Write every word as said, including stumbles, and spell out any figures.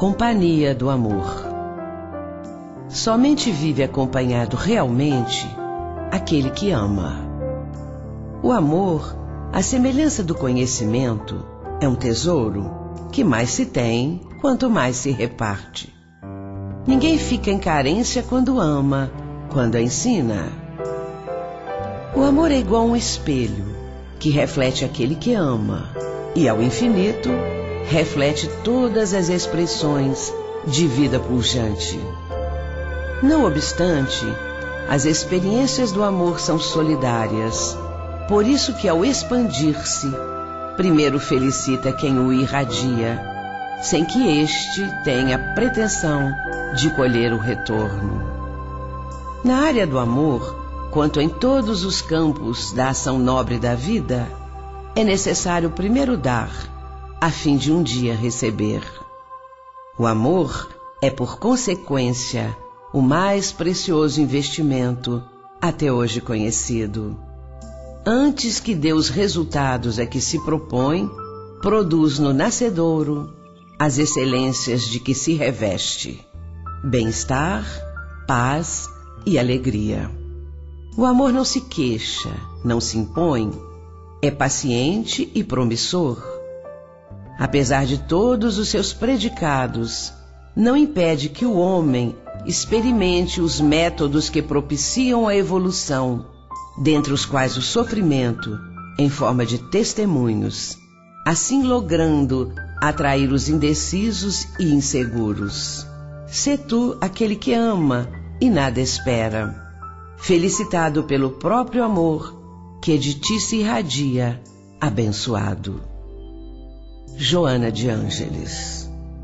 Companhia do amor. Somente vive acompanhado realmente aquele que ama. O amor, à semelhança do conhecimento, é um tesouro que mais se tem, quanto mais se reparte. Ninguém fica em carência quando ama, quando ensina. O amor é igual a um espelho, que reflete aquele que ama, e ao infinito, reflete todas as expressões de vida pujante. Não obstante, as experiências do amor são solidárias, por isso que ao expandir-se, primeiro felicita quem o irradia, sem que este tenha pretensão de colher o retorno. Na área do amor, quanto em todos os campos da ação nobre da vida, é necessário primeiro dar, a fim de um dia receber. O amor é, por consequência, o mais precioso investimento até hoje conhecido. Antes que dê os resultados a que se propõe, produz no nascedouro as excelências de que se reveste: bem-estar, paz e alegria. O amor não se queixa, não se impõe, é paciente e promissor. Apesar de todos os seus predicados, não impede que o homem experimente os métodos que propiciam a evolução, dentre os quais o sofrimento, em forma de testemunhos, assim logrando atrair os indecisos e inseguros. Sê tu aquele que ama e nada espera, felicitado pelo próprio amor que de ti se irradia, abençoado. Joana de Ângeles.